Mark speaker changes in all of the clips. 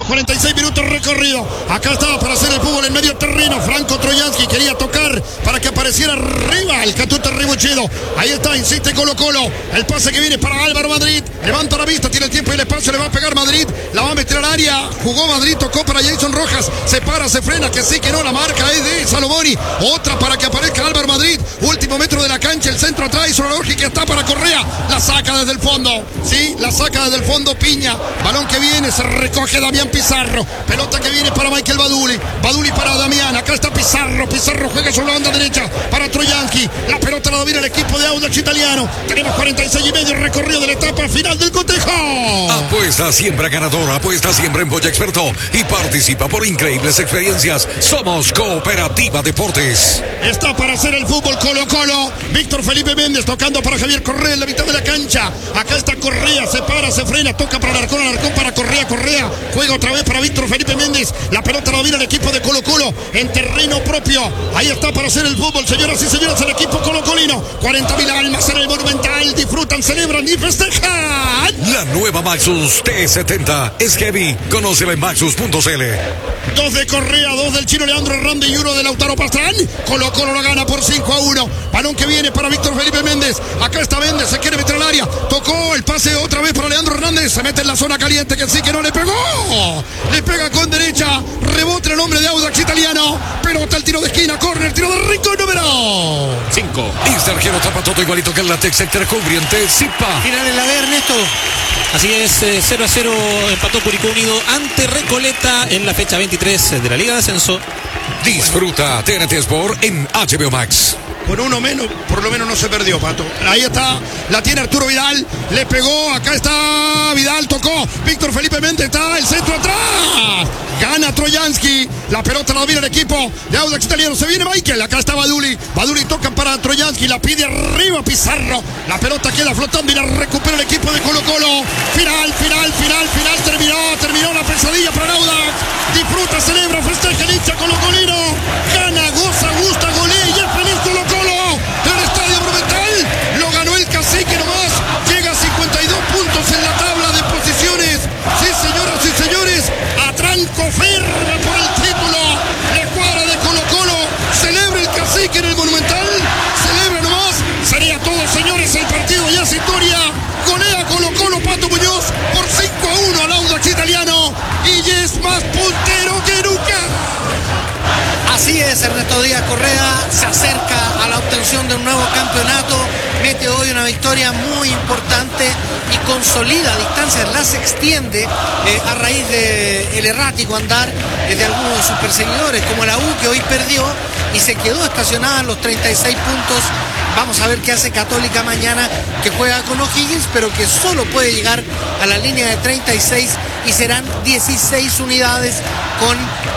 Speaker 1: 46 minutos recorrido. Acá estaba para hacer el fútbol en medio terreno. Franco Trojansky quería tocar para que apareciera arriba el Catuto Ribuchedo. Ahí está, insiste Colo-Colo. El pase que viene para Álvaro Madrid. Levanta la vista, tiene el tiempo y el espacio. Le va a pegar Madrid. La va a meter al área. Jugó Madrid, tocó para Jason Rojas. Se para, se frena, que sí, que no. La marca es de Salomoni. Otra para que aparezca Álvaro Madrid. Último metro de la cancha. El centro atrás. Hizo la lógica, está para Correa. La saca desde el fondo. Sí, la saca desde el fondo Piña. Balón que viene, se recoge Damián Pizarro. Pelota que viene para Michael Baduli. Baduli para Damián. Acá está Pizarro. Pizarro juega sobre la banda derecha para Trojansky. La pelota la domina el equipo de Audax Italiano. Tenemos 46 y medio recorrido de la etapa final del cotejo.
Speaker 2: Apuesta siempre ganador. Apuesta siempre en Boya Experto. Y participa por increíbles experiencias. Somos Cooperativa Deportes.
Speaker 1: Está para hacer el fútbol Colo-Colo. Víctor Felipe Méndez tocando para Javier Correa en la mitad de la cancha. Acá está Correa. Se para, se frena. Toca para Alarcón. Alarcón para Correa. Correa juega otra vez para Víctor Felipe Méndez. La pelota la domina el equipo de Colo-Colo en terreno propio. Ahí está para hacer el fútbol, señoras y señores, el equipo colocolino. 40.000 almas en el Monumental. Disfrutan, celebran y festejan.
Speaker 2: La nueva Maxus T70 es heavy. Conócela en maxus.cl.
Speaker 1: 2 de Correa, 2 del chino Leandro Hernández y 1 de Lautaro Pastrán. Colo-Colo lo gana por 5-1. Balón que viene para Víctor Felipe Méndez. Acá está Méndez, se quiere meter al área. Tocó el pase otra vez para Leandro Hernández. Se mete en la zona caliente, que sí, que no le pegó. Le pega con derecha. Rebote el hombre de Audax Italiano. Pelota al tiro de esquina, córner, tiro de rincón número
Speaker 2: 5. Y Sergio tapa todo igualito que el látex sector cubriente Zipa.
Speaker 3: Final en la B, Ernesto.
Speaker 4: Así es, 0-0 empató Curicó Unido ante Recoleta en la fecha 23 de la Liga de Ascenso.
Speaker 2: Disfruta TNT Sport en HBO Max.
Speaker 1: Con uno menos, por lo menos no se perdió, Pato. Ahí está, la tiene Arturo Vidal, le pegó, acá está Vidal, tocó, Víctor Felipe Méndez, está el centro atrás. Gana Trojansky, la pelota la domina el equipo de Audax Italiano, se viene Michael, acá está Baduli. Baduli toca para Trojansky, la pide arriba Pizarro. La pelota queda flotando y la recupera el equipo de Colo-Colo. Final, terminó la pesadilla para Audax. Disfruta, celebra, festeja el hincha colocolino. Gana, goza, gusta, golea y es feliz Colo-Colo. El Estadio Monumental lo ganó el Cacique nomás. Llega a 52 puntos en la tabla de posiciones. Sí, señoras y señores, a tranco firme por el título. La escuadra de Colo-Colo celebra el Cacique en el Monumental. Celebra nomás. Sería todo, señores, el partido ya es historia. Golea Colo-Colo, Pato Muñoz por 5-1 al Audax Italiano y es más puntero que nunca.
Speaker 3: Así es, Ernesto Díaz Correa se acerca a la obtención de un nuevo campeonato, mete hoy una victoria muy importante y consolida distancias, las extiende a raíz del errático andar de algunos de sus perseguidores, como la U, que hoy perdió y se quedó estacionada en los 36 puntos. Vamos a ver qué hace Católica mañana, que juega con O'Higgins, pero que solo puede llegar a la línea de 36 y serán 16 unidades con...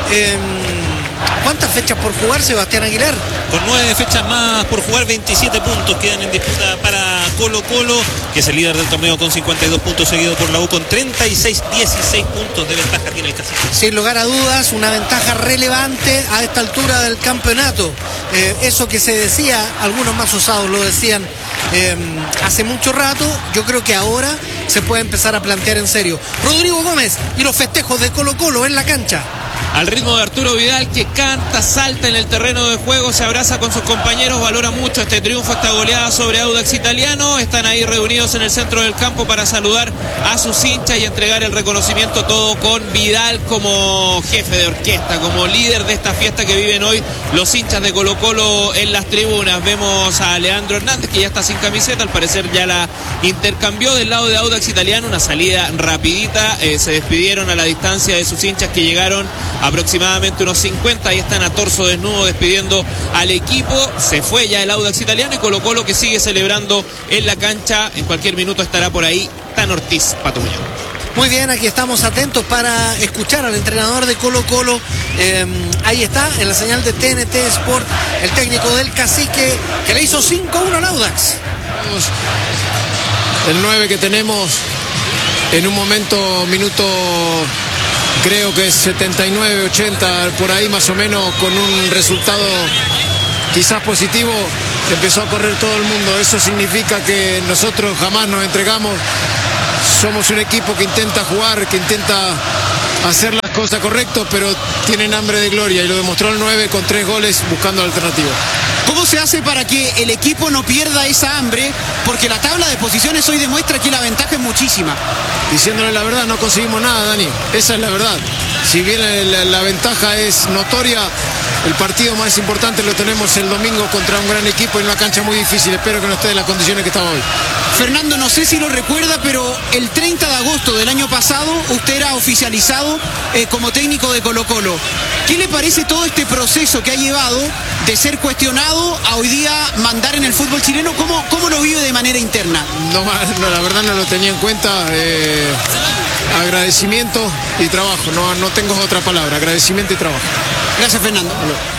Speaker 3: ¿Cuántas fechas por jugar, Sebastián Aguilar?
Speaker 4: Con 9 fechas más por jugar, 27 puntos quedan en disputa para Colo-Colo, que es el líder del torneo con 52 puntos, seguido por la U con 36, 16 puntos de ventaja tiene el Cacique.
Speaker 3: Sin lugar a dudas, una ventaja relevante a esta altura del campeonato. Eso que se decía, algunos más osados lo decían hace mucho rato, yo creo que ahora se puede empezar a plantear en serio. Rodrigo Gómez y los festejos de Colo-Colo en la cancha.
Speaker 5: Al ritmo de Arturo Vidal, que canta, salta en el terreno de juego, se abraza con sus compañeros, valora mucho este triunfo, esta goleada sobre Audax Italiano. Están ahí reunidos en el centro del campo para saludar a sus hinchas y entregar el reconocimiento, todo con Vidal como jefe de orquesta, como líder de esta fiesta que viven hoy los hinchas de Colo-Colo en las tribunas. Vemos a Leandro Hernández, que ya está sin camiseta, al parecer ya la intercambió del lado de Audax Italiano, una salida rapidita, se despidieron a la distancia de sus hinchas que llegaron aproximadamente unos 50, ahí están a torso desnudo despidiendo al equipo. Se fue ya el Audax Italiano y Colo-Colo, que sigue celebrando en la cancha. En cualquier minuto estará por ahí Tan Ortiz, Pato Muñoz.
Speaker 3: Muy bien, aquí estamos atentos para escuchar al entrenador de Colo-Colo. Ahí está, en la señal de TNT Sport, el técnico del Cacique, que le hizo 5-1 al Audax.
Speaker 6: El 9 que tenemos en un minuto creo que es 79, 80, por ahí más o menos, con un resultado quizás positivo, empezó a correr todo el mundo. Eso significa que nosotros jamás nos entregamos. Somos un equipo que intenta jugar, que intenta hacer las juego está correcto, pero tienen hambre de gloria y lo demostró el 9 con 3 goles buscando la alternativa.
Speaker 7: ¿Cómo se hace para que el equipo no pierda esa hambre? Porque la tabla de posiciones hoy demuestra que la ventaja es muchísima.
Speaker 6: Diciéndole la verdad, no conseguimos nada, Dani. Esa es la verdad. Si bien la ventaja es notoria, el partido más importante lo tenemos el domingo contra un gran equipo en una cancha muy difícil. Espero que no esté en las condiciones que estaba hoy.
Speaker 7: Fernando, no sé si lo recuerda, pero el 30 de agosto del año pasado usted era oficializado como técnico de Colo-Colo. ¿Qué le parece todo este proceso que ha llevado de ser cuestionado a hoy día mandar en el fútbol chileno? ¿Cómo lo vive de manera interna?
Speaker 6: No, la verdad no lo tenía en cuenta. Agradecimiento y trabajo. No tengo otra palabra. Agradecimiento y trabajo.
Speaker 7: Gracias, Fernando.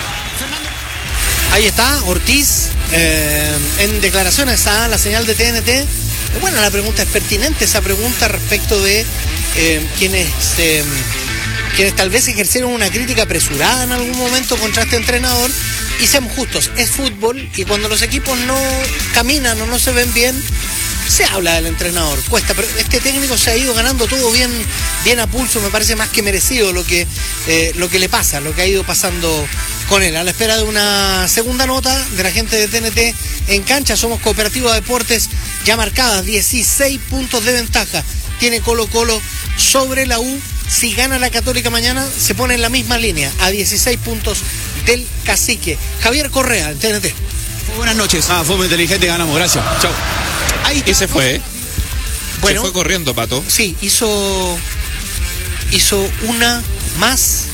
Speaker 3: Ahí está, Ortiz, en declaraciones está la señal de TNT. Bueno, la pregunta es pertinente, esa pregunta respecto de quienes tal vez ejercieron una crítica apresurada en algún momento contra este entrenador. Y seamos justos, es fútbol y cuando los equipos no caminan o no se ven bien, se habla del entrenador, cuesta, pero este técnico se ha ido ganando todo bien a pulso, me parece más que merecido lo que le pasa, lo que ha ido pasando con él. A la espera de una segunda nota de la gente de TNT en cancha, somos Cooperativa Deportes, ya marcadas, 16 puntos de ventaja tiene Colo-Colo sobre la U. Si gana la Católica mañana, se pone en la misma línea, a 16 puntos del Cacique. Javier Correa, en TNT.
Speaker 7: Buenas noches.
Speaker 8: Fue muy inteligente, ganamos, gracias. Chao.
Speaker 7: Ahí
Speaker 5: Y se fue.
Speaker 3: Bueno,
Speaker 5: Se fue corriendo, Pato.
Speaker 3: sí, hizo una más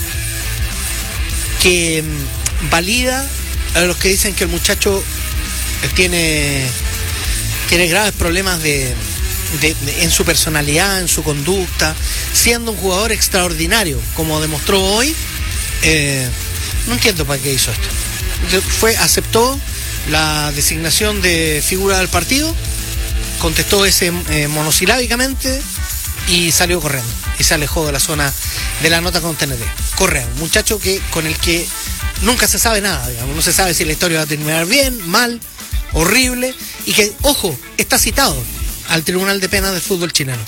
Speaker 3: que valida a los que dicen que el muchacho tiene graves problemas en su personalidad, en su conducta, siendo un jugador extraordinario, como demostró hoy. No entiendo para qué hizo esto. Aceptó la designación de figura del partido, contestó ese monosilábicamente y salió corriendo y se alejó de la zona de la nota con TNT. Correa, un muchacho con el que nunca se sabe nada, digamos, no se sabe si la historia va a terminar bien, mal, horrible, y que, ojo, está citado al Tribunal de Penas del fútbol chileno.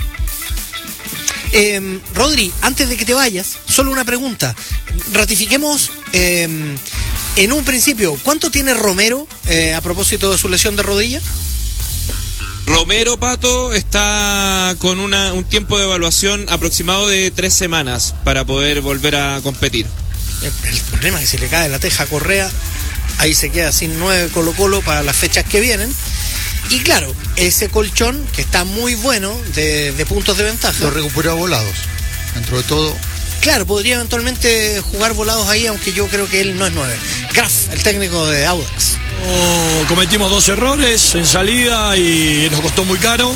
Speaker 3: Rodri, antes de que te vayas, solo una pregunta. Ratifiquemos en un principio, ¿cuánto tiene Romero a propósito de su lesión de rodilla?
Speaker 5: Romero, Pato, está con un tiempo de evaluación aproximado de 3 semanas para poder volver a competir.
Speaker 3: El problema es que si le cae la teja a Correa, ahí se queda sin 9 Colo-Colo para las fechas que vienen. Y claro, ese colchón, que está muy bueno de puntos de ventaja.
Speaker 1: Lo recuperó a Volados, dentro de todo.
Speaker 3: Claro, podría eventualmente jugar Volados ahí, aunque yo creo que él no es 9. Graf, el técnico de Audax.
Speaker 9: Cometimos 2 errores en salida y nos costó muy caro.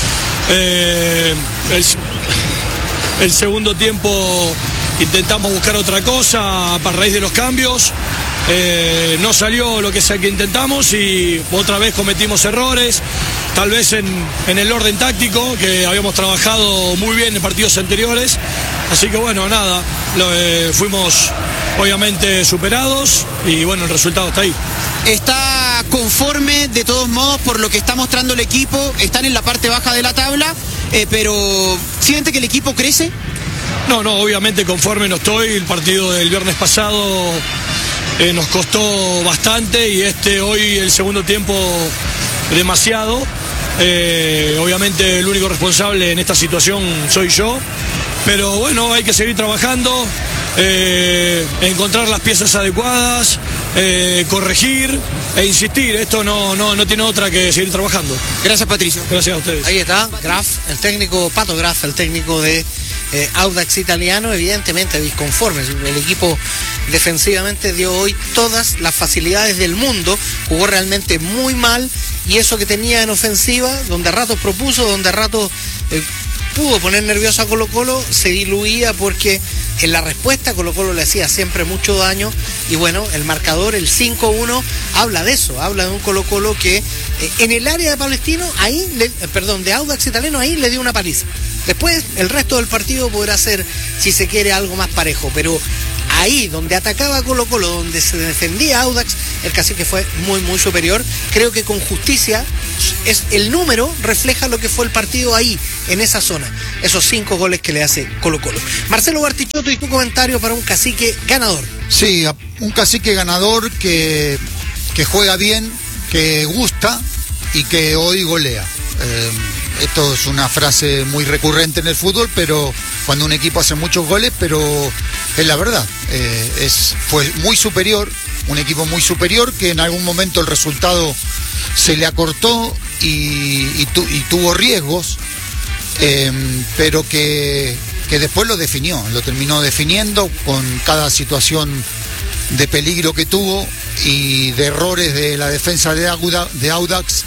Speaker 9: El segundo tiempo intentamos buscar otra cosa a raíz de los cambios. No salió lo que sea que intentamos y otra vez cometimos errores, tal vez en el orden táctico que habíamos trabajado muy bien en partidos anteriores, así que bueno, nada, fuimos obviamente superados y bueno, el resultado está ahí.
Speaker 7: ¿Está conforme de todos modos por lo que está mostrando el equipo? Están en la parte baja de la tabla, pero ¿siente que el equipo crece?
Speaker 9: No, obviamente conforme no estoy. El partido del viernes pasado nos costó bastante y hoy el segundo tiempo demasiado. Obviamente el único responsable en esta situación soy yo, pero bueno, hay que seguir trabajando, encontrar las piezas adecuadas, corregir e insistir. Esto no tiene otra que seguir trabajando.
Speaker 7: Gracias, Patricio.
Speaker 9: Gracias a ustedes.
Speaker 3: Ahí está, Graf, el técnico, Pato Graf, el técnico de Audax italiano, evidentemente disconforme. El equipo defensivamente dio hoy todas las facilidades del mundo, jugó realmente muy mal, y eso que tenía en ofensiva, donde a ratos propuso, donde a ratos pudo poner nervioso a Colo-Colo, se diluía porque en la respuesta Colo-Colo le hacía siempre mucho daño. Y bueno, el marcador, el 5-1, habla de eso, habla de un Colo-Colo que en el área de Palestino, de Audax italiano, ahí le dio una paliza. Después el resto del partido podrá ser, si se quiere, algo más parejo, pero ahí donde atacaba Colo-Colo, donde se defendía Audax, el Cacique fue muy, muy superior. Creo que con justicia es el número refleja lo que fue el partido ahí, en esa zona. Esos 5 goles que le hace Colo-Colo. Marcelo Bartichotto, y tu comentario para un cacique ganador.
Speaker 10: Sí, un cacique ganador que juega bien, que gusta y que hoy golea. Esto es una frase muy recurrente en el fútbol, pero cuando un equipo hace muchos goles, pero es la verdad. Fue muy superior, un equipo muy superior, que en algún momento el resultado se le acortó y tuvo riesgos, pero que después lo terminó definiendo con cada situación de peligro que tuvo y de errores de la defensa de Audax.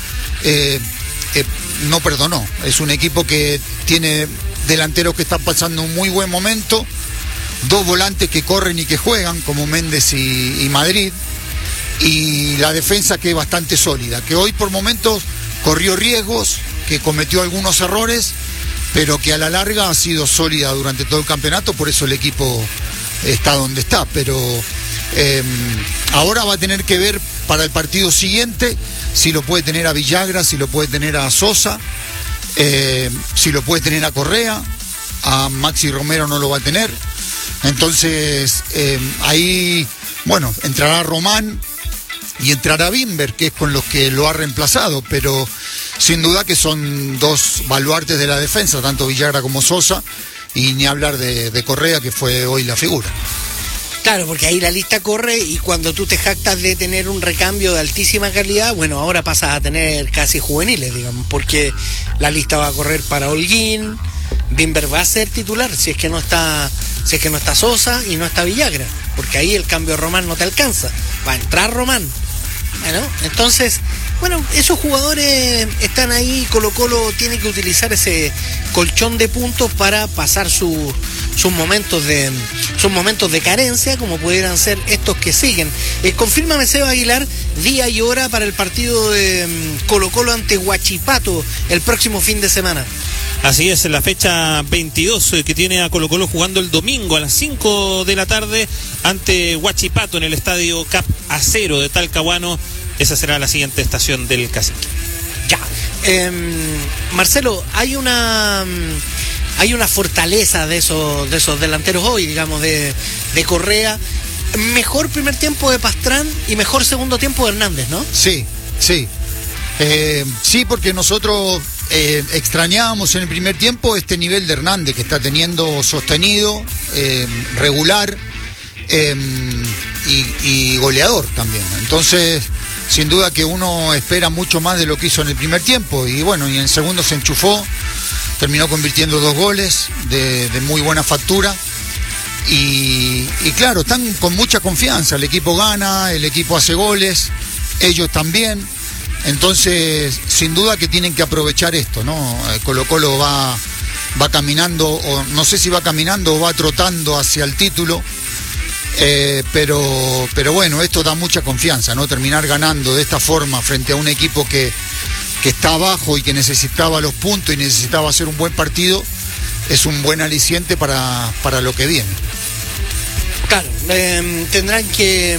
Speaker 10: No perdonó. Es un equipo que tiene delanteros que están pasando un muy buen momento, 2 volantes que corren y que juegan, como Méndez y Madrid, y la defensa que es bastante sólida, que hoy por momentos corrió riesgos, que cometió algunos errores, pero que a la larga ha sido sólida durante todo el campeonato, por eso el equipo está donde está. Pero ahora va a tener que ver para el partido siguiente si lo puede tener a Villagra, si lo puede tener a Sosa, si lo puede tener a Correa. A Maxi Romero no lo va a tener. Entonces ahí, bueno, entrará Román y entrará Bimber, que es con los que lo ha reemplazado, pero sin duda que son 2 baluartes de la defensa, tanto Villagra como Sosa, y ni hablar de Correa, que fue hoy la figura.
Speaker 3: Claro, porque ahí la lista corre, y cuando tú te jactas de tener un recambio de altísima calidad, bueno, ahora pasas a tener casi juveniles, digamos, porque la lista va a correr para Holguín, Bimber va a ser titular si es que no está Sosa y no está Villagra, porque ahí el cambio de Román no te alcanza, va a entrar Román. Bueno, entonces, bueno, esos jugadores están ahí. Colo-Colo tiene que utilizar ese colchón de puntos para pasar sus momentos de carencia, como pudieran ser estos que siguen. Confírmame, Seba Aguilar, día y hora para el partido de Colo-Colo ante Huachipato el próximo fin de semana.
Speaker 4: Así es, la fecha 22 que tiene a Colo-Colo jugando el domingo a las 5 de la tarde ante Huachipato en el estadio Cap Acero de Talcahuano. Esa será la siguiente estación del cacique.
Speaker 3: Ya. Marcelo, hay una fortaleza de esos delanteros hoy, digamos, de Correa. Mejor primer tiempo de Pastrán y mejor segundo tiempo de Hernández, ¿no?
Speaker 10: Sí. Sí, porque nosotros extrañábamos en el primer tiempo este nivel de Hernández que está teniendo sostenido, regular y goleador también. Entonces, sin duda que uno espera mucho más de lo que hizo en el primer tiempo, y bueno, y en el segundo se enchufó, terminó convirtiendo 2 goles de muy buena factura. Y claro, están con mucha confianza, el equipo gana, el equipo hace goles, ellos también. Entonces, sin duda que tienen que aprovechar esto, ¿no? Colo-Colo va caminando, o no sé si va caminando o va trotando hacia el título, pero bueno, esto da mucha confianza, ¿no? Terminar ganando de esta forma frente a un equipo que está abajo y que necesitaba los puntos y necesitaba hacer un buen partido, es un buen aliciente para lo que viene.
Speaker 3: Claro, tendrán que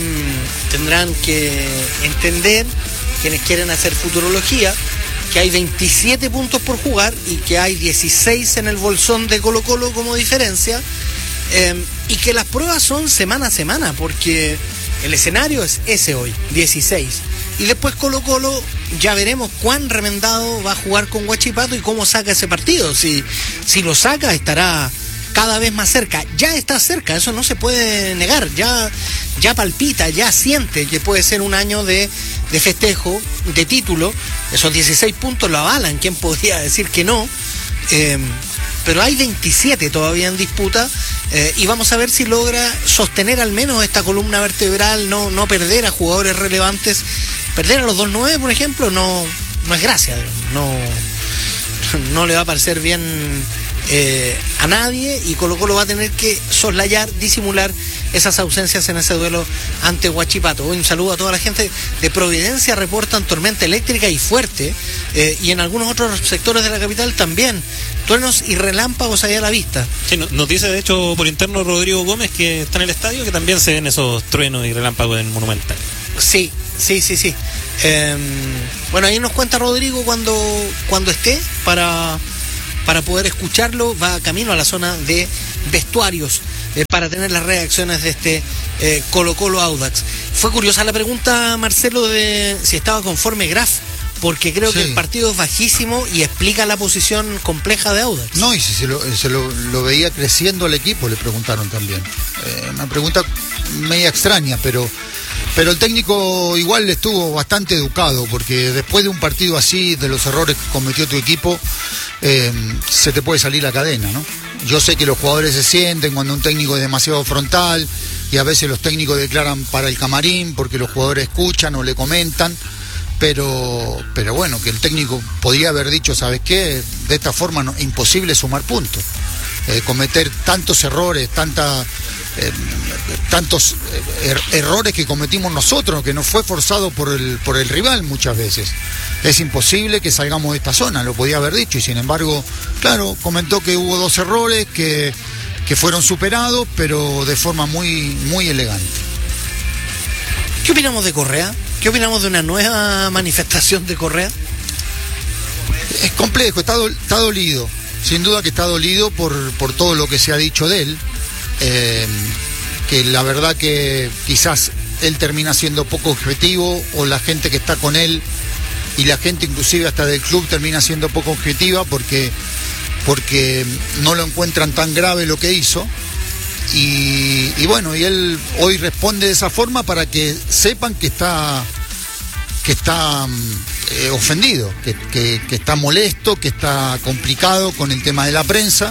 Speaker 3: entender, quienes quieren hacer futurología, que hay 27 puntos por jugar y que hay 16 en el bolsón de Colo-Colo como diferencia, y que las pruebas son semana a semana, porque el escenario es ese hoy, 16. Y después Colo-Colo ya veremos cuán remendado va a jugar con Huachipato y cómo saca ese partido. Si lo saca, estará cada vez más cerca. Ya está cerca, eso no se puede negar. Ya palpita, ya siente que puede ser un año de festejo, de título. Esos 16 puntos lo avalan, ¿quién podría decir que no? Pero hay 27 todavía en disputa, y vamos a ver si logra sostener al menos esta columna vertebral, no perder a jugadores relevantes. Perder a los 2-9, por ejemplo, no es gracia, no le va a parecer bien a nadie, y Colo-Colo va a tener que soslayar, disimular esas ausencias en ese duelo ante Huachipato. Un saludo a toda la gente de Providencia, reportan tormenta eléctrica y fuerte, y en algunos otros sectores de la capital también, truenos y relámpagos allá a la vista.
Speaker 4: Sí, nos dice de hecho por interno Rodrigo Gómez, que está en el estadio, que también se ven esos truenos y relámpagos en Monumental.
Speaker 3: Sí. Bueno, ahí nos cuenta Rodrigo cuando esté para poder escucharlo. Va camino a la zona de vestuarios para tener las reacciones de este Colo-Colo Audax. Fue curiosa la pregunta, Marcelo, de si estaba conforme Graf, porque creo que el partido es bajísimo y explica la posición compleja de Audax.
Speaker 10: No, y si se lo veía creciendo al equipo, le preguntaron también. Una pregunta media extraña, pero el técnico igual estuvo bastante educado, porque después de un partido así, de los errores que cometió tu equipo, se te puede salir la cadena, ¿no? Yo sé que los jugadores se sienten cuando un técnico es demasiado frontal, y a veces los técnicos declaran para el camarín porque los jugadores escuchan o le comentan, pero bueno, que el técnico podría haber dicho, ¿sabes qué? De esta forma es imposible sumar puntos. Cometer tantos errores, tantos errores que cometimos nosotros, que nos fue forzado por el rival muchas veces. Es imposible que salgamos de esta zona, lo podía haber dicho, y sin embargo, claro, comentó que hubo 2 errores que fueron superados, pero de forma muy, muy elegante.
Speaker 3: ¿Qué opinamos de Correa? ¿Qué opinamos de una nueva manifestación de Correa?
Speaker 10: Es complejo, está dolido. Sin duda que está dolido por todo lo que se ha dicho de él. Que la verdad que quizás él termina siendo poco objetivo, o la gente que está con él y la gente inclusive hasta del club termina siendo poco objetiva porque no lo encuentran tan grave lo que hizo. Y bueno, y él hoy responde de esa forma para que sepan que está ofendido, que está molesto, que está complicado con el tema de la prensa.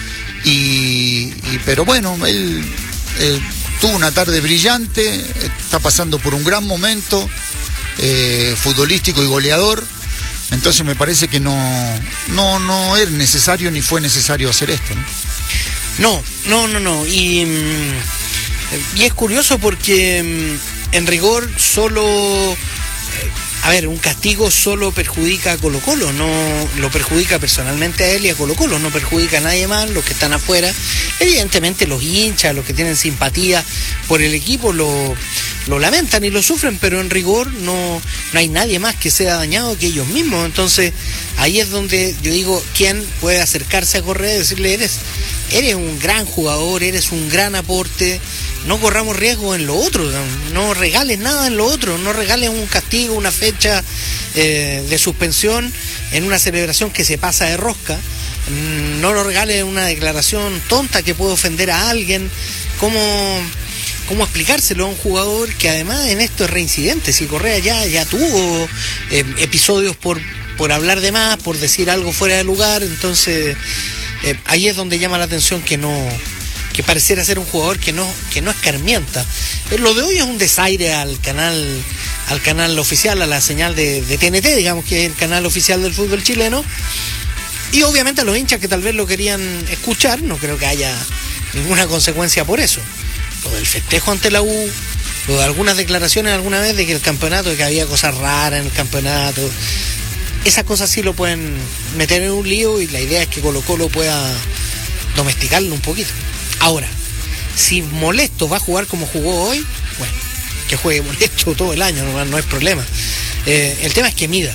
Speaker 10: Pero bueno, él tuvo una tarde brillante, está pasando por un gran momento futbolístico y goleador. Entonces me parece que no era necesario ni fue necesario hacer esto, ¿no?
Speaker 3: No. Y es curioso porque en rigor solo... un castigo solo perjudica a Colo-Colo, no lo perjudica personalmente a él y a Colo-Colo, no perjudica a nadie más, los que están afuera. Evidentemente los hinchas, los que tienen simpatía por el equipo lo lamentan y lo sufren, pero en rigor no hay nadie más que sea dañado que ellos mismos. Entonces ahí es donde yo digo, ¿quién puede acercarse a Correa y decirle, eres un gran jugador, eres un gran aporte, no corramos riesgo en lo otro, no regales nada en lo otro, no regales un castigo, una fecha de suspensión en una celebración que se pasa de rosca, no lo regales una declaración tonta que puede ofender a alguien? ¿Cómo explicárselo a un jugador que además en esto es reincidente? Si Correa ya tuvo episodios por hablar de más, por decir algo fuera de lugar, entonces ahí es donde llama la atención que pareciera ser un jugador que no escarmienta. Pero lo de hoy es un desaire al canal oficial, a la señal de TNT, digamos que es el canal oficial del fútbol chileno, y obviamente a los hinchas que tal vez lo querían escuchar. No creo que haya ninguna consecuencia por eso. Lo del festejo ante la U, lo de algunas declaraciones alguna vez de que el campeonato, de que había cosas raras en el campeonato, esas cosas sí lo pueden meter en un lío, y la idea es que Colo-Colo pueda domesticarlo un poquito. Ahora, si molesto va a jugar como jugó hoy, bueno, que juegue molesto todo el año, no es problema. El tema es que mida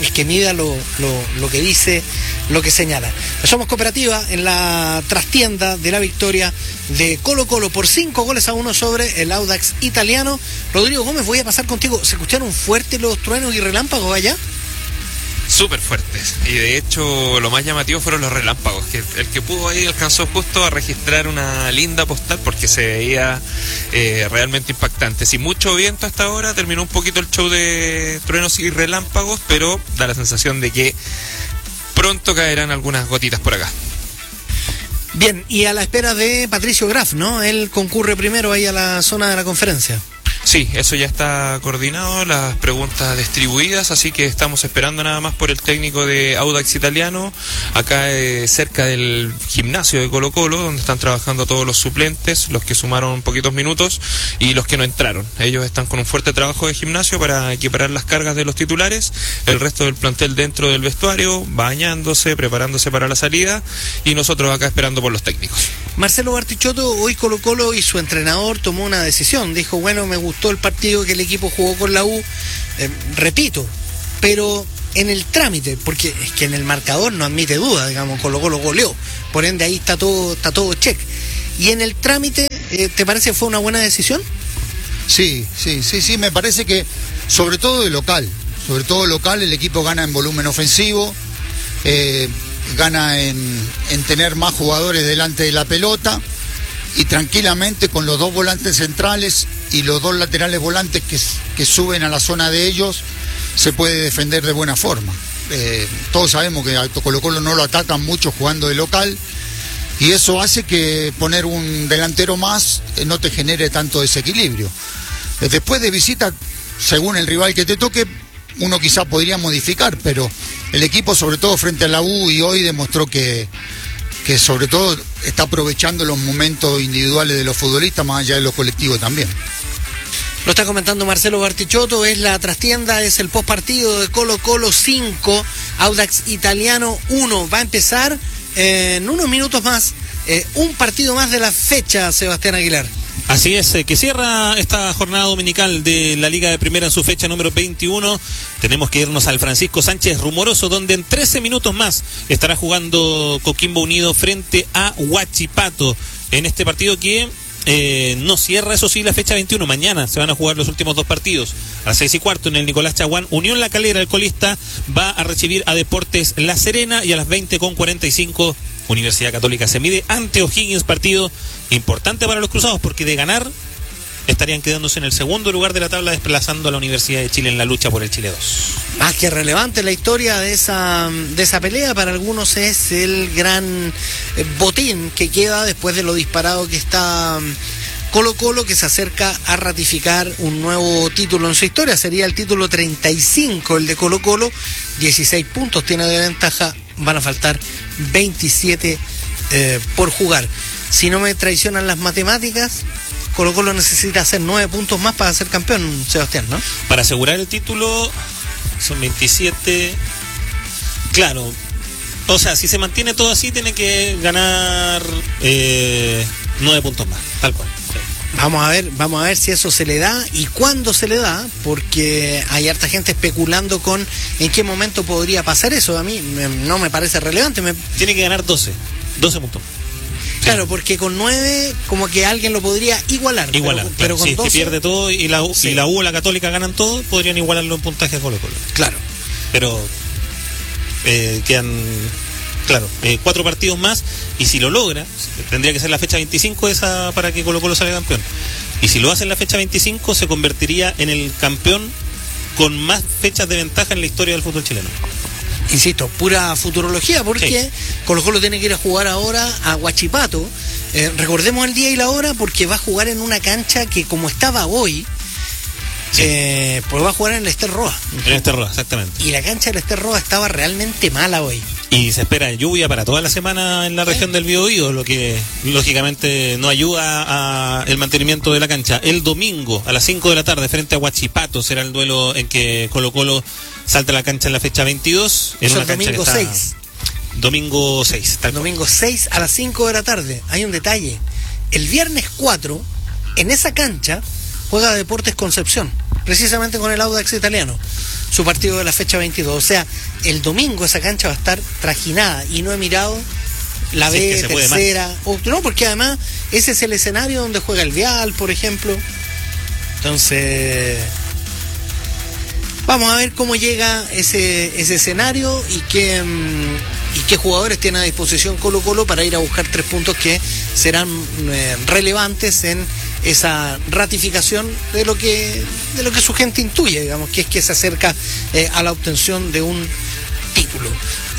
Speaker 3: lo que dice, lo que señala. Somos Cooperativa en la trastienda de la victoria de Colo-Colo por 5-1 sobre el Audax italiano. Rodrigo Gómez, voy a pasar contigo. ¿Se escucharon fuertes los truenos y relámpagos allá?
Speaker 5: Súper fuertes, y de hecho lo más llamativo fueron los relámpagos, que el que pudo ahí alcanzó justo a registrar una linda postal porque se veía realmente impactante. Sin mucho viento hasta ahora, terminó un poquito el show de truenos y relámpagos, pero da la sensación de que pronto caerán algunas gotitas por acá.
Speaker 3: Bien, y a la espera de Patricio Graf, ¿no? Él concurre primero ahí a la zona de la conferencia.
Speaker 5: Sí, eso ya está coordinado, las preguntas distribuidas, así que estamos esperando nada más por el técnico de Audax Italiano, acá cerca del gimnasio de Colo-Colo, donde están trabajando todos los suplentes, los que sumaron poquitos minutos y los que no entraron. Ellos están con un fuerte trabajo de gimnasio para equiparar las cargas de los titulares, el resto del plantel dentro del vestuario, bañándose, preparándose para la salida, y nosotros acá esperando por los técnicos.
Speaker 3: Marcelo Bartichotto, hoy Colo-Colo y su entrenador tomó una decisión, dijo, bueno, me gustó gustó el partido que el equipo jugó con la U, repito, pero en el trámite, porque es que en el marcador no admite duda, digamos, Colo-Colo goleó, por ende ahí está todo check. Y en el trámite, ¿te parece que fue una buena decisión?
Speaker 10: Sí, me parece que sobre todo de local el equipo gana en volumen ofensivo, gana en tener más jugadores delante de la pelota y tranquilamente con los dos volantes centrales y los dos laterales volantes que suben a la zona de ellos se puede defender de buena forma. Todos sabemos que a Colo-Colo no lo atacan mucho jugando de local y eso hace que poner un delantero más no te genere tanto desequilibrio. Después de visita, según el rival que te toque, uno quizá podría modificar, pero el equipo, sobre todo frente a la U, y hoy demostró que sobre todo está aprovechando los momentos individuales de los futbolistas, más allá de los colectivos también.
Speaker 3: Lo está comentando Marcelo Bartichotto, es la trastienda, es el postpartido de Colo-Colo 5, Audax Italiano 1. Va a empezar en unos minutos más, un partido más de la fecha, Sebastián Aguilar.
Speaker 4: Así es, que cierra esta jornada dominical de la Liga de Primera en su fecha número 21. Tenemos que irnos al Francisco Sánchez Rumoroso, donde en 13 minutos más estará jugando Coquimbo Unido frente a Huachipato. En este partido que no cierra, eso sí, la fecha 21. Mañana se van a jugar los últimos dos partidos. A las 6:15 en el Nicolás Chaguán, Unión La Calera, el colista, va a recibir a Deportes La Serena, y a las 20:45 Universidad Católica se mide ante O'Higgins, partido importante para los cruzados porque de ganar estarían quedándose en el segundo lugar de la tabla, desplazando a la Universidad de Chile en la lucha por el Chile 2.
Speaker 3: Más que relevante la historia de esa pelea, para algunos es el gran botín que queda después de lo disparado que está Colo-Colo, que se acerca a ratificar un nuevo título en su historia. Sería el título 35 el de Colo-Colo, 16 puntos tiene de ventaja, van a faltar 27 por jugar. Si no me traicionan las matemáticas, Colo-Colo necesita hacer 9 puntos más para ser campeón, Sebastián, ¿no?
Speaker 4: Para asegurar el título son 27. Claro, o sea, si se mantiene todo así, tiene que ganar 9 puntos más, tal cual. Sí.
Speaker 3: Vamos a ver si eso se le da y cuándo se le da, porque hay harta gente especulando con en qué momento podría pasar eso. A mí no me parece relevante.
Speaker 4: Tiene que ganar 12 puntos.
Speaker 3: Claro, porque con 9 como que alguien lo podría igualar. Pero con
Speaker 4: si
Speaker 3: 12...
Speaker 4: pierde todo y la U o la Católica ganan todo, podrían igualarlo en puntaje a Colo-Colo.
Speaker 3: Claro.
Speaker 4: Pero quedan 4 partidos más, y si lo logra, tendría que ser la fecha 25 esa para que Colo-Colo salga campeón. Y si lo hace en la fecha 25, se convertiría en el campeón con más fechas de ventaja en la historia del fútbol chileno.
Speaker 3: Insisto, pura futurología, porque sí. Colo-Colo tiene que ir a jugar ahora a Huachipato. Recordemos el día y la hora, porque va a jugar en una cancha que, como estaba hoy, sí. Pues va a jugar en el Ester Roa.
Speaker 4: En el Ester Roa, exactamente.
Speaker 3: Y la cancha del Ester Roa estaba realmente mala hoy.
Speaker 4: Y se espera lluvia para toda la semana en la región del Biobío, lo que lógicamente no ayuda al mantenimiento de la cancha. El domingo a las 5 de la tarde frente a Huachipato será el duelo en que Colo-Colo salta a la cancha en la fecha 22. En una cancha
Speaker 3: domingo
Speaker 4: que está...
Speaker 3: 6.
Speaker 4: Domingo 6.
Speaker 3: Domingo 6 a las 5 de la tarde. Hay un detalle. El viernes 4, en esa cancha, juega Deportes Concepción, precisamente con el Audax Italiano, su partido de la fecha 22. O sea, el domingo esa cancha va a estar trajinada, y no he mirado la B, es que tercera, no, porque además ese es el escenario donde juega el Vial, por ejemplo. Entonces, vamos a ver cómo llega ese escenario y qué jugadores tiene a disposición Colo-Colo para ir a buscar 3 puntos que serán relevantes en esa ratificación de lo que su gente intuye, digamos, que es que se acerca a la obtención de un título.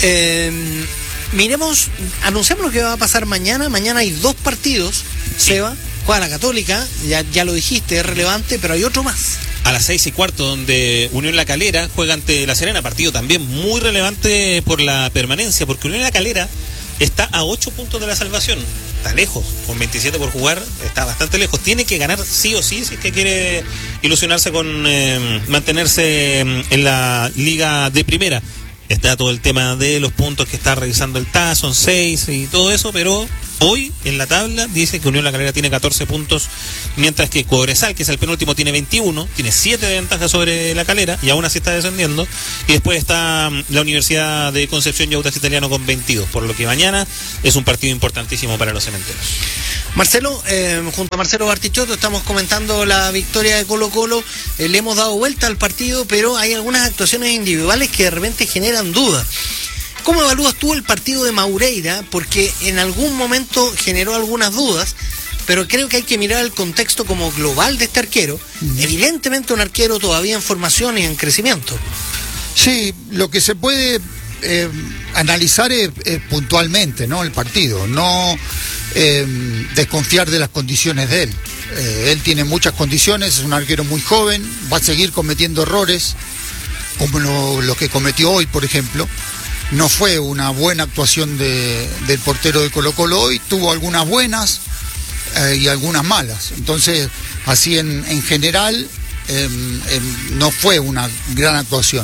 Speaker 3: Anunciamos lo que va a pasar mañana. Mañana hay 2 partidos, sí. Seba, juega la Católica, ya lo dijiste, es relevante, pero hay otro más.
Speaker 4: A las 6:15, donde Unión La Calera juega ante La Serena, partido también muy relevante por la permanencia, porque Unión La Calera está a 8 puntos de la salvación. Está lejos, con 27 por jugar, está bastante lejos. Tiene que ganar sí o sí si es que quiere ilusionarse con mantenerse en la Liga de Primera. Está todo el tema de los puntos que está revisando el TAS, son 6 y todo eso, pero Hoy en la tabla dice que Unión La Calera tiene 14 puntos, mientras que Cobresal, que es el penúltimo, tiene 21, tiene 7 de ventaja sobre La Calera y aún así está descendiendo. Y después está la Universidad de Concepción y Audax Italiano con 22, por lo que mañana es un partido importantísimo para los cementeros.
Speaker 3: Marcelo, junto a Marcelo Bartichotto estamos comentando la victoria de Colo-Colo. Le hemos dado vuelta al partido, pero hay algunas actuaciones individuales que de repente generan dudas. ¿Cómo evalúas tú el partido de Maureira? Porque en algún momento generó algunas dudas, pero creo que hay que mirar el contexto como global de este arquero. Evidentemente un arquero todavía en formación y en crecimiento.
Speaker 10: Sí, lo que se puede analizar es puntualmente, ¿no? El partido, no desconfiar de las condiciones de él. Él tiene muchas condiciones, es un arquero muy joven, va a seguir cometiendo errores, como lo que cometió hoy, por ejemplo. No fue una buena actuación del portero de Colo-Colo hoy, tuvo algunas buenas y algunas malas. Entonces, así en general, no fue una gran actuación.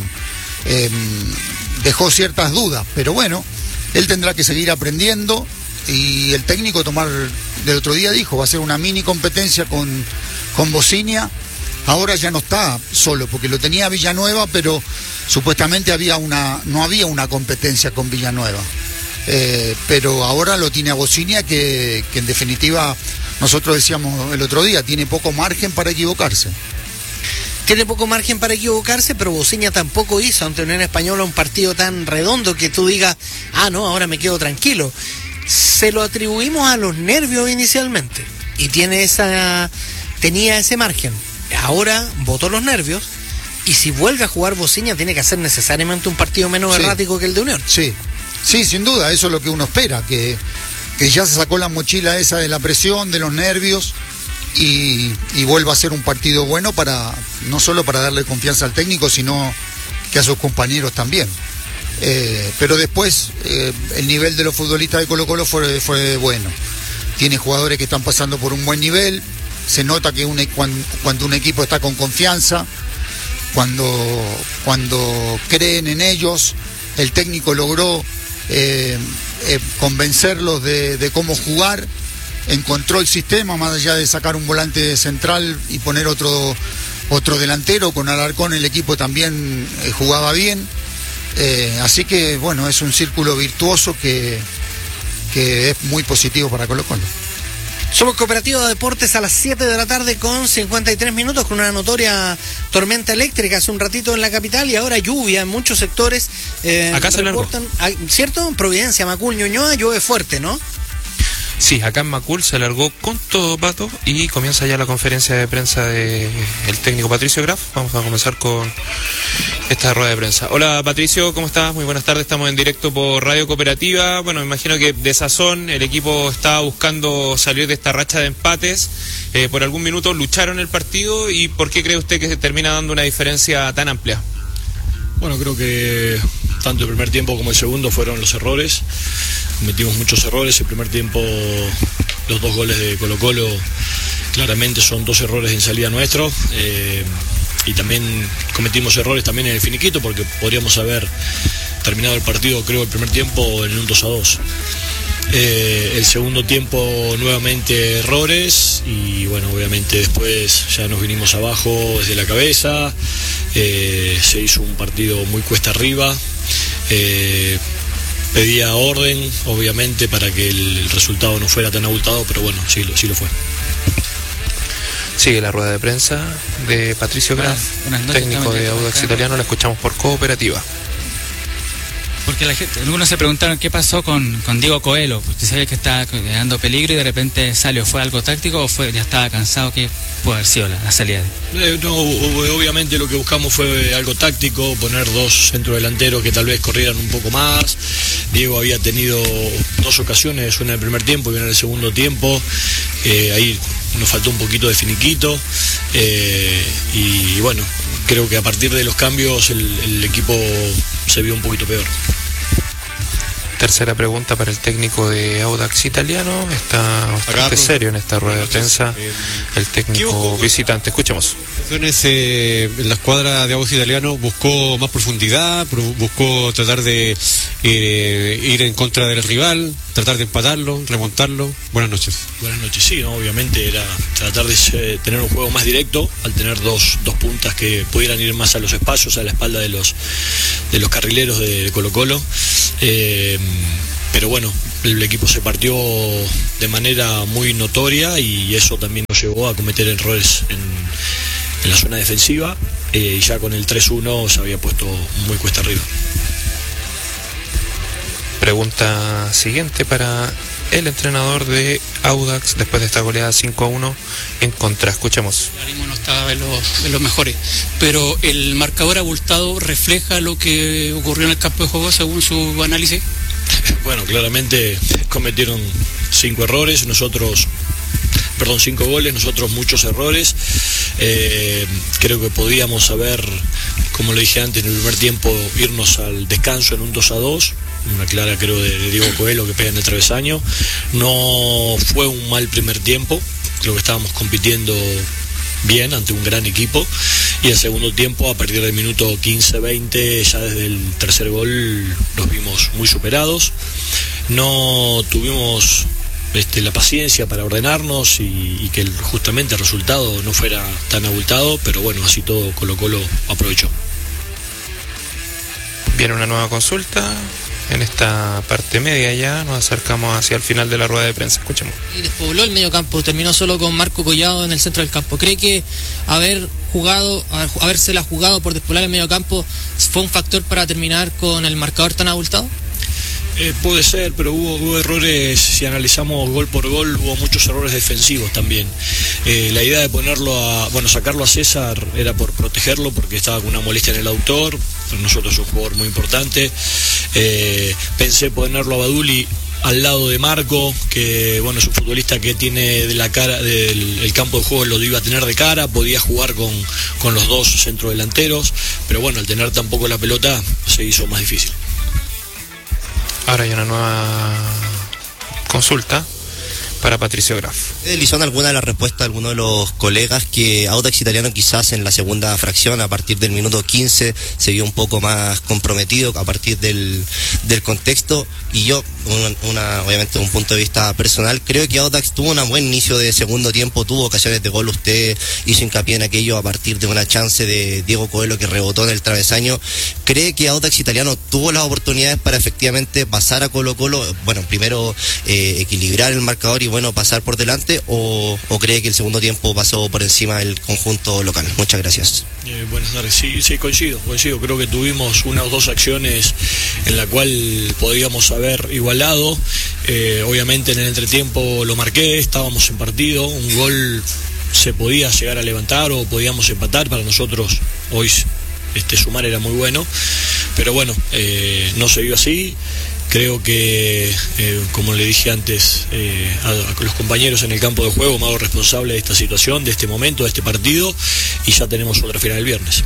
Speaker 10: Dejó ciertas dudas, pero bueno, él tendrá que seguir aprendiendo y el técnico del otro día dijo, va a ser una mini competencia con Bocinia. Ahora ya no está solo, porque lo tenía Villanueva, pero supuestamente no había una competencia con Villanueva. Pero ahora lo tiene a Bocinia, que en definitiva, nosotros decíamos el otro día, tiene poco margen para equivocarse.
Speaker 3: Tiene poco margen para equivocarse, pero Bocinia tampoco hizo ante Unión Española un partido tan redondo que tú digas, no, ahora me quedo tranquilo. Se lo atribuimos a los nervios inicialmente, y tenía ese margen. Ahora botó los nervios, y si vuelve a jugar Bocinia tiene que hacer necesariamente un partido menos errático que el de Unión.
Speaker 10: Sí, sin duda, eso es lo que uno espera, que ya se sacó la mochila esa de la presión, de los nervios, y vuelva a ser un partido bueno no solo para darle confianza al técnico, sino que a sus compañeros también. Pero después el nivel de los futbolistas de Colo-Colo fue bueno. Tiene jugadores que están pasando por un buen nivel. Se nota que cuando un equipo está con confianza, cuando creen en ellos, el técnico logró convencerlos de cómo jugar, encontró el sistema, más allá de sacar un volante central y poner otro delantero. Con Alarcón el equipo también jugaba bien, así que bueno, es un círculo virtuoso que es muy positivo para Colo-Colo.
Speaker 3: Somos Cooperativa de Deportes a las 7 de la tarde con 53 minutos, con una notoria tormenta eléctrica hace un ratito en la capital y ahora lluvia en muchos sectores.
Speaker 5: Acá se
Speaker 3: reportan, ¿cierto? En Providencia, Macul, Ñuñoa, llueve fuerte, ¿no?
Speaker 5: Sí, acá en Macul se alargó con todo, Pato, y comienza ya la conferencia de prensa del técnico Patricio Graf. Vamos a comenzar con esta rueda de prensa. Hola Patricio, ¿cómo estás? Muy buenas tardes, estamos en directo por Radio Cooperativa. Bueno, me imagino que de sazón el equipo estaba buscando salir de esta racha de empates. Por algún minuto lucharon el partido, y ¿por qué cree usted que se termina dando una diferencia tan amplia?
Speaker 9: Bueno, creo que tanto el primer tiempo como el segundo fueron los errores. Cometimos muchos errores. El primer tiempo, los 2 goles de Colo-Colo claramente son 2 errores en salida nuestro. Y también cometimos errores también en el finiquito, porque podríamos haber terminado el partido, creo, el primer tiempo en un 2-2. El segundo tiempo nuevamente errores, y bueno, obviamente después ya nos vinimos abajo desde la cabeza. Se hizo un partido muy cuesta arriba. Pedía orden, obviamente, para que el resultado no fuera tan abultado, pero bueno, sí lo fue.
Speaker 5: Sigue la rueda de prensa de Patricio Graf, técnico de Audax Italiano. La escuchamos por Cooperativa.
Speaker 11: Porque algunos se preguntaron qué pasó con Diego Coelho, porque sabía que estaba dando peligro y de repente salió. ¿Fue algo táctico o ya estaba cansado? ¿Qué puede haber sido la salida?
Speaker 9: No, obviamente lo que buscamos fue algo táctico, poner 2 centrodelanteros que tal vez corrieran un poco más. Diego había tenido 2 ocasiones, una en el primer tiempo y una en el segundo tiempo. Ahí nos faltó un poquito de finiquito. Y bueno, creo que a partir de los cambios el equipo se vio un poquito peor.
Speaker 5: Tercera pregunta para el técnico de Audax Italiano. Está bastante serio en esta rueda de prensa el técnico visitante. Escuchemos.
Speaker 12: La escuadra de Audax Italiano buscó más profundidad, buscó tratar de ir en contra del rival. tratar de empatarlo, remontarlo. Buenas noches.
Speaker 9: Buenas noches, sí, ¿no? Obviamente era tratar de tener un juego más directo, al tener dos puntas que pudieran ir más a los espacios, a la espalda de los carrileros de Colo-Colo. Pero bueno, el equipo se partió de manera muy notoria y eso también nos llevó a cometer errores en la zona defensiva, y ya con el 3-1 se había puesto muy cuesta arriba.
Speaker 13: Pregunta siguiente para el entrenador de Audax después de esta goleada 5-1 en contra. Escuchemos.
Speaker 14: El ánimo no estaba de los mejores, pero el marcador abultado refleja lo que ocurrió en el campo de juego según su análisis.
Speaker 9: Bueno, claramente cometieron 5 goles, nosotros muchos errores. Creo que podíamos haber, como lo dije antes, en el primer tiempo irnos al descanso en un 2-2, una clara creo de Diego Coelho que pega en el travesaño. No fue un mal primer tiempo, creo que estábamos compitiendo bien ante un gran equipo, y el segundo tiempo, a partir del minuto 15-20, ya desde el tercer gol los vimos muy superados. No tuvimos la paciencia para ordenarnos y que justamente el resultado no fuera tan abultado, pero bueno, así todo Colo-Colo aprovechó.
Speaker 13: Viene una nueva consulta. En esta parte media ya nos acercamos hacia el final de la rueda de prensa. Escuchemos.
Speaker 15: Y despobló el medio campo, terminó solo con Marco Collado en el centro del campo. ¿Cree que habérsela jugado por despoblar el medio campo fue un factor para terminar con el marcador tan abultado?
Speaker 9: Puede ser, pero hubo errores. Si analizamos gol por gol, hubo muchos errores defensivos también. La idea de sacarlo a César era por protegerlo, porque estaba con una molestia en el aductor. Para nosotros es un jugador muy importante. Pensé ponerlo a Baduli al lado de Marco, que bueno, es un futbolista que tiene de la cara del campo de juego, lo iba a tener de cara, podía jugar con los dos centrodelanteros, pero bueno, al tener tan poco la pelota se hizo más difícil.
Speaker 13: Ahora hay una nueva consulta para Patricio Graf.
Speaker 16: ¿Deslizó alguna de las respuestas de alguno de los colegas que Audax Italiano quizás en la segunda fracción, a partir del minuto 15, se vio un poco más comprometido a partir del contexto? Y yo, obviamente, un punto de vista personal, creo que Audax tuvo un buen inicio de segundo tiempo, tuvo ocasiones de gol, usted hizo hincapié en aquello a partir de una chance de Diego Coelho que rebotó en el travesaño. ¿Cree que Audax Italiano tuvo las oportunidades para efectivamente pasar a Colo-Colo, bueno, primero equilibrar el marcador y bueno, pasar por delante, o cree que el segundo tiempo pasó por encima del conjunto local? Muchas gracias.
Speaker 9: Buenas tardes, sí, coincido, creo que tuvimos una o dos acciones en la cual podíamos haber igualado. Obviamente en el entretiempo lo marqué, estábamos en partido, un gol se podía llegar a levantar o podíamos empatar. Para nosotros hoy sumar era muy bueno, pero bueno, no se vio así. Creo que, como le dije antes a los compañeros en el campo de juego, me hago responsable de esta situación, de este momento, de este partido, y ya tenemos otra final el viernes.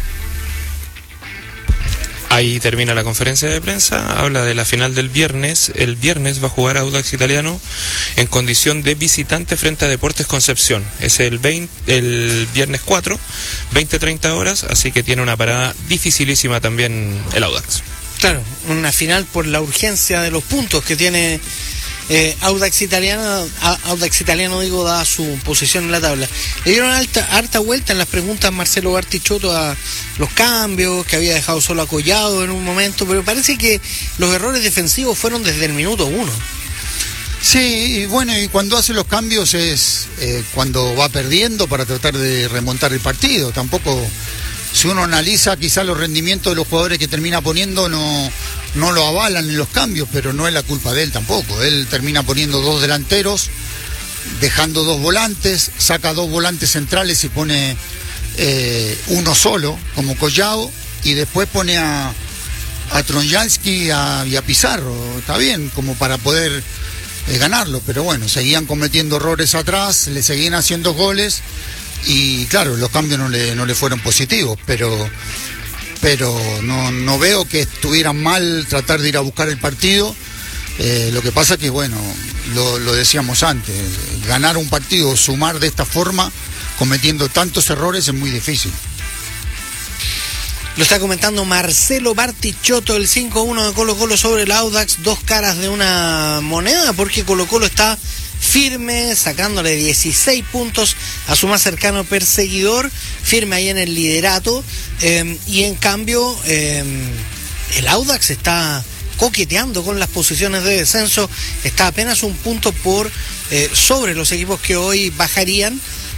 Speaker 13: Ahí termina la conferencia de prensa, habla de la final del viernes. El viernes va a jugar Audax Italiano en condición de visitante frente a Deportes Concepción. Es el viernes 4, 20-30 horas, así que tiene una parada dificilísima también el Audax.
Speaker 3: Claro, una final por la urgencia de los puntos que tiene Audax Italiano, dada su posición en la tabla. Le dieron harta vuelta en las preguntas Marcelo Bartichotto a los cambios, que había dejado solo a Collado en un momento, pero parece que los errores defensivos fueron desde el minuto 1.
Speaker 10: Sí, y bueno, y cuando hace los cambios es cuando va perdiendo para tratar de remontar el partido. Tampoco, si uno analiza, quizá los rendimientos de los jugadores que termina poniendo no lo avalan en los cambios, pero no es la culpa de él tampoco. Él termina poniendo 2 delanteros, dejando 2 volantes, saca 2 volantes centrales y pone uno solo, como Collado, y después pone a Trojansky y a Pizarro. Está bien, como para poder ganarlo, pero bueno, seguían cometiendo errores atrás, le seguían haciendo goles, y claro, los cambios no le fueron positivos, pero no veo que estuvieran mal tratar de ir a buscar el partido. Lo que pasa que, bueno, lo decíamos antes, ganar un partido, sumar de esta forma, cometiendo tantos errores, es muy difícil.
Speaker 3: Lo está comentando Marcelo Bartichotto, el 5-1 de Colo-Colo sobre el Audax, dos caras de una moneda, porque Colo-Colo está firme, sacándole 16 puntos a su más cercano perseguidor, firme ahí en el liderato, y en cambio el Audax está coqueteando con las posiciones de descenso, está apenas un punto por sobre los equipos que hoy bajarían,